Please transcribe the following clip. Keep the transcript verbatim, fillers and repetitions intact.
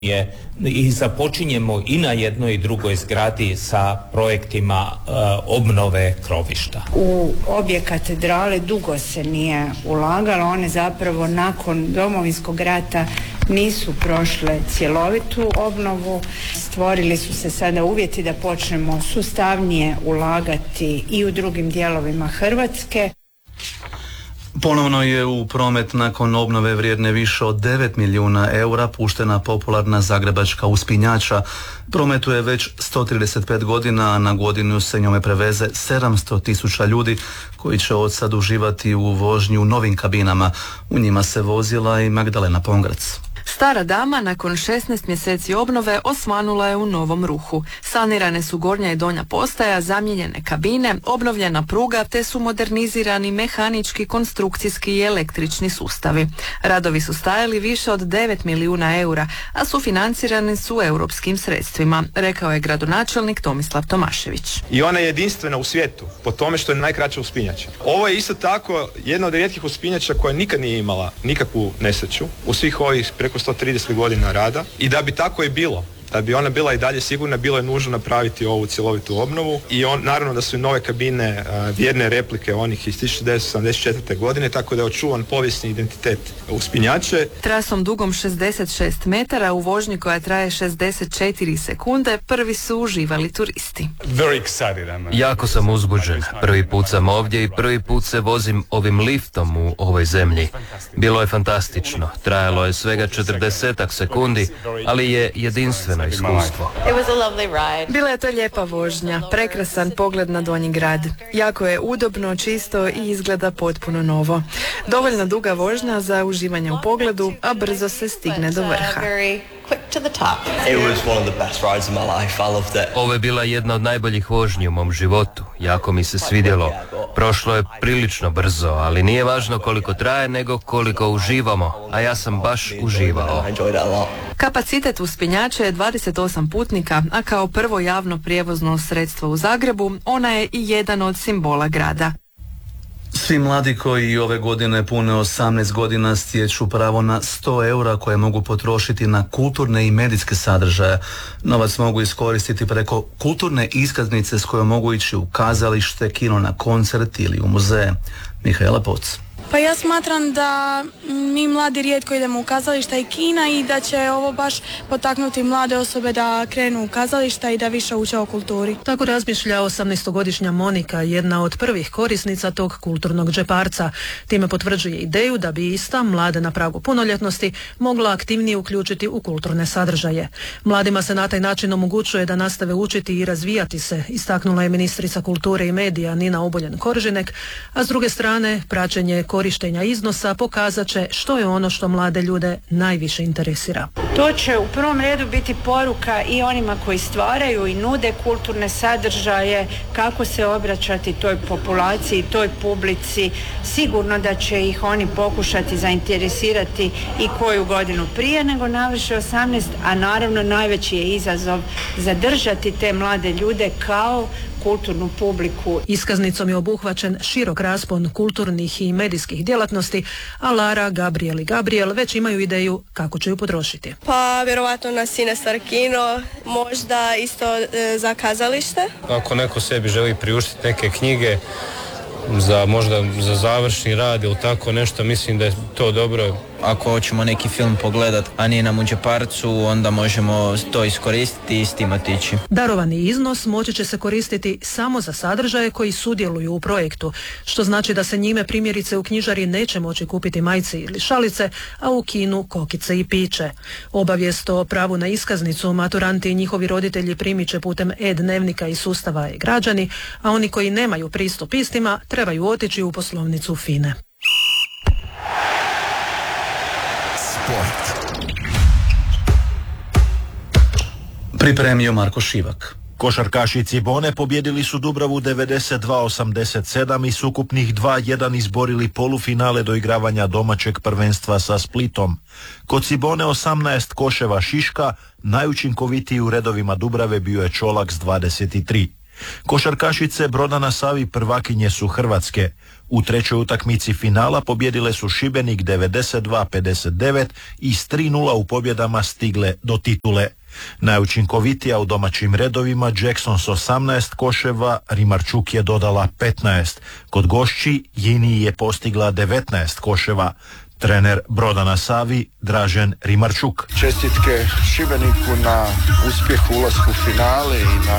je i započinjemo i na jednoj i drugoj zgradi sa projektima e, obnove krovišta. U obje katedrale dugo se nije ulagalo, one zapravo nakon Domovinskog rata nisu prošle cjelovitu obnovu. Stvorili su se sada uvjeti da počnemo sustavnije ulagati i u drugim dijelovima Hrvatske. Ponovno je u promet nakon obnove vrijedne više od devet milijuna eura puštena popularna zagrebačka uspinjača. Prometuje već sto trideset pet godina, a na godinu se njome preveze sedamsto tisuća ljudi koji će od sad uživati u vožnji u novim kabinama. U njima se vozila i Magdalena Pongrac. Stara dama nakon šesnaest mjeseci obnove osvanula je u novom ruhu. Sanirane su gornja i donja postaja, zamijenjene kabine, obnovljena pruga te su modernizirani mehanički, konstrukcijski i električni sustavi. Radovi su stajali više od devet milijuna eura, a sufinancirani su europskim sredstvima, rekao je gradonačelnik Tomislav Tomašević. I ona je jedinstvena u svijetu po tome što je najkraća uspinjača. Ovo je isto tako jedna od rijetkih uspinjača koja nikad nije imala nikakvu nesreću u svih ovih preko sto trideset godina rada i da bi tako i bilo. Da bi ona bila i dalje sigurna, bilo je nužno napraviti ovu cjelovitu obnovu i on, naravno da su i nove kabine uh, vjerne replike onih iz tisuću devetsto sedamdeset četvrte. godine, tako da je očuvan povijesni identitet uspinjače. Trasom dugom šezdeset šest metara u vožnji koja traje šezdeset četiri sekunde prvi su uživali turisti. Jako sam uzbuđen. Prvi put sam ovdje i prvi put se vozim ovim liftom u ovoj zemlji. Bilo je fantastično. Trajalo je svega četrdesetak sekundi, ali je jedinstveno iskustvo. Bila je to lijepa vožnja, prekrasan pogled na Donji grad. Jako je udobno, čisto i izgleda potpuno novo. Dovoljno duga vožnja za uživanje u pogledu, a brzo se stigne do vrha. Ovo je bila jedna od najboljih vožnji u mom životu. Jako mi se svidjelo. Prošlo je prilično brzo, ali nije važno koliko traje, nego koliko uživamo. A ja sam baš uživao. Kapacitet uspinjače je dvadeset osam putnika, a kao prvo javno prijevozno sredstvo u Zagrebu, ona je i jedan od simbola grada. Svi mladi koji ove godine pune osamnaest godina stječu pravo na sto eura koje mogu potrošiti na kulturne i medijske sadržaje. Novac mogu iskoristiti preko kulturne iskaznice s kojom mogu ići u kazalište, kino, na koncert ili u muzeje. Mihajla Poc. Pa ja smatram da mi mladi rijetko idemo u kazališta i kina i da će ovo baš potaknuti mlade osobe da krenu u kazališta i da više uče o kulturi. Tako razmišlja osamnaestogodišnja Monika, jedna od prvih korisnica tog kulturnog džeparca. Time potvrđuje ideju da bi ista, mlade na pragu punoljetnosti, mogla aktivnije uključiti u kulturne sadržaje. Mladima se na taj način omogućuje da nastave učiti i razvijati se, istaknula je ministrica kulture i medija Nina Obuljen-Koržinek, a s druge strane praćenje korištenja iznosa pokazat će što je ono što mlade ljude najviše interesira. To će u prvom redu biti poruka i onima koji stvaraju i nude kulturne sadržaje, kako se obraćati toj populaciji, toj publici. Sigurno da će ih oni pokušati zainteresirati i koju godinu prije nego navrše osamnaest, a naravno najveći je izazov zadržati te mlade ljude kao kulturnu publiku. Iskaznicom je obuhvaćen širok raspon kulturnih i medijskih djelatnosti, a Lara, Gabriel i Gabriel već imaju ideju kako će ju potrošiti. Pa vjerovatno na Cinestar kino, možda isto e, za kazalište. Ako neko sebi želi priuštiti neke knjige za možda za završni rad ili tako nešto, mislim da je to dobro. Ako hoćemo neki film pogledat, a nije nam u džeparcu, onda možemo to iskoristiti i s tim otići. Darovani iznos moći će se koristiti samo za sadržaje koji sudjeluju u projektu, što znači da se njime primjerice u knjižari neće moći kupiti majice ili šalice, a u kinu kokice i piće. Obavijest o pravu na iskaznicu maturanti i njihovi roditelji primit će putem e-dnevnika i sustava e-građani, a oni koji nemaju pristup istima trebaju otići u poslovnicu FINE. Pripremio Marko Šivak. Košarkaši Cibone pobjedili su Dubravu devedeset dva osamdeset sedam i s ukupnih dva jedan izborili polufinale doigravanja domaćeg prvenstva sa Splitom. Kod Cibone osamnaest koševa Šiška, najučinkovitiji u redovima Dubrave bio je Čolak s dvadeset tri. Košarkašice Broda na Savi prvakinje su Hrvatske. U trećoj utakmici finala pobjedile su Šibenik devedeset dva pedeset devet i s tri nula u pobjedama stigle do titule. Najučinkovitija u domaćim redovima Jackson s osamnaest koševa, Rimarčuk je dodala petnaest. Kod gošći Jini je postigla devetnaest koševa. Trener Broda na Savi Dražen Rimarčuk. Čestitke Šibeniku na uspjehu ulasku u finale i na